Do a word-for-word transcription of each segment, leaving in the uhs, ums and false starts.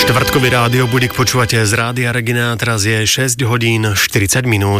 Štvrtkový rádio budík počúvate z Rádia Regina, teraz je šesť hodín štyridsať minút.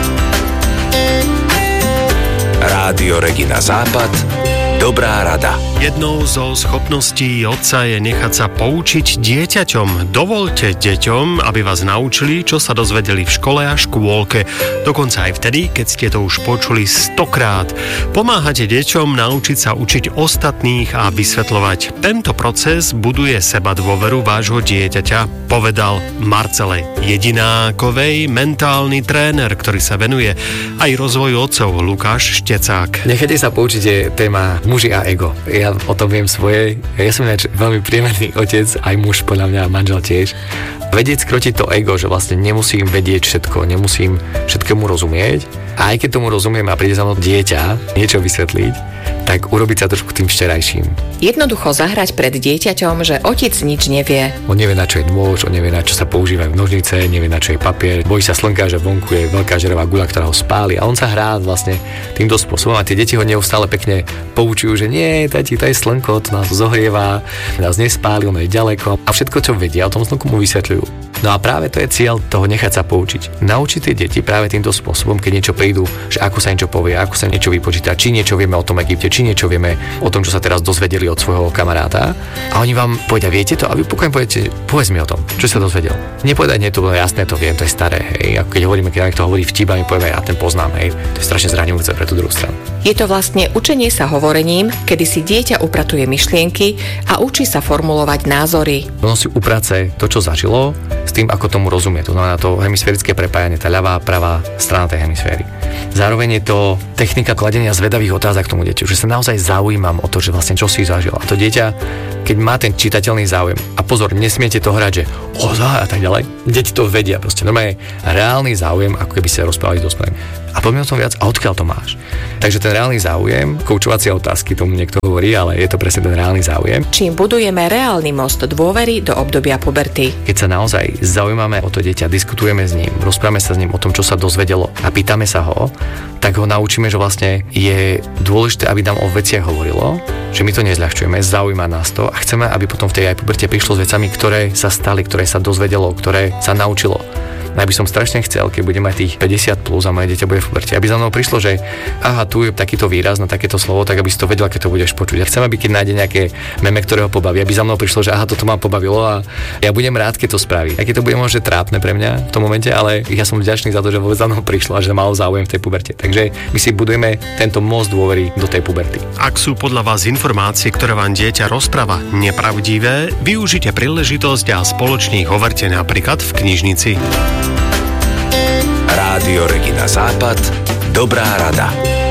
Rádio Regina Západ. Dobrá rada. Jednou zo schopností otca je nechať sa poučiť dieťaťom. Dovoľte deťom, aby vás naučili, čo sa dozvedeli v škole a škôlke. Dokonca aj vtedy, keď ste to už počuli stokrát. Pomáhate deťom naučiť sa učiť ostatných a vysvetľovať. Tento proces buduje seba dôveru vášho dieťaťa, povedal Marcele Jedinákovej, mentálny tréner, ktorý sa venuje aj rozvoju otcov, Lukáš Štecák. Nechajte sa poučiť je téma muži a ego. Ja o tom viem svoje. Ja som ináč veľmi príjemný otec, aj muž podľa mňa, manžel tiež. Vedieť skrotiť to ego, že vlastne nemusím vedieť všetko, nemusím všetkému rozumieť. A aj keď tomu rozumiem a príde za mnou dieťa niečo vysvetliť, tak urobiť sa trošku tým včerajším. Jednoducho zahrať pred dieťaťom, že otec nič nevie. On nevie, na čo je nôž, on nevie, na čo sa používajú nožnice, nevie, na čo je papier, bojí sa slnka, že vonku je veľká žeravá guľa, ktorá ho spáli, a on sa hrá vlastne týmto spôsobom a tie deti ho neustále pekne poučujú, že nie, tati, to je slnko, to nás zohrieva, nás nespáli, ono je ďaleko, a všetko, čo vedia o tom slnku, mu vysvetľujú. No a práve to je cieľ toho nechať sa poučiť. Naučiť tie deti práve týmto spôsobom, keď niečo prídu, že ako sa niečo povie, ako sa niečo vypočíta, či niečo vieme o tom Egypte, či niečo vieme o tom, čo sa teraz dozvedeli od svojho kamaráta. A oni vám povedia, viete to? A vy pokojne poviete, povedz mi o tom, čo sa dozvedel. Nepovedať, nie, to bolo jasné, to viem, to je staré, hej. Ako keď hovoríme, keď niekto hovorí vtip, a my povieme, ja ten poznám, hej. To je strašne zraňujúce pre tú druhú stranu. Je to vlastne učenie sa hovorením, kedy si dieťa upratuje myšlienky a učí sa formulovať názory. Ono si uprace to, čo zažilo, s tým, ako tomu rozumie. To znamená to hemisférické prepájanie, tá ľavá a pravá strana tej hemisféry. Zároveň je to technika kladenia zvedavých otázok tomu dieťaťu, že sa naozaj zaujímam o to, že vlastne čo si zažil. A to dieťa, keď má ten čitateľný záujem, a pozor, nesmiete to hrať, že oza a tak ďalej. Deti to vedia, proste normálne reálny záujem, ako keby ste rozprávali s dospelým. A poďme o tom viac, a odkiaľ to máš? Takže ten reálny záujem, koučovacie otázky, tomu niekto hovorí, ale je to presne ten reálny záujem. Čím budujeme reálny most dôvery do obdobia puberty. Keď sa naozaj zaujímame o to dieťa, diskutujeme s ním, rozprávame sa s ním o tom, čo sa dozvedelo a pýtame sa ho, tak ho naučíme, že vlastne je dôležité, aby nám o veciach hovorilo, že my to nezľahčujeme, zaujíma nás to a chceme, aby potom v tej aj puberte prišlo s vecami, ktoré sa stali, ktoré sa dozvedelo, ktoré sa naučilo. Ja by som strašne chcel, keď budem mať tých päťdesiat plus a moje dieťa bude v puberte, aby za mnou prišlo, že aha, tu je takýto výraz na takéto slovo, tak aby si to vedel, keď to budeš počuť. Ja chcem, aby keď nájde nejaké meme, ktoré ho pobaví, aby za mnou prišlo, že aha, toto ma pobavilo, a ja budem rád, keď to spraví. Aj keď to bude možno trápne pre mňa v tom momente, ale ja som vďačný za to, že vôbec za mnou prišlo a že mal záujem v tej puberte. Takže my si budujeme tento most dôvery do tej puberty. Ak sú podľa vás informácie, ktoré vám dieťa rozpráva, nepravdivé, využite príležitosť a spoločne ich hoverte napríklad v knižnici. Rádio Regina Západ. Dobrá rada.